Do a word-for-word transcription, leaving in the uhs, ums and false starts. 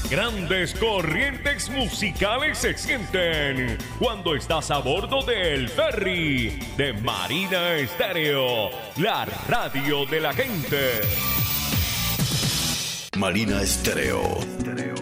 grandes corrientes musicales se sienten cuando estás a bordo del ferry de Marina Estéreo, la radio de la gente. Marina Estéreo.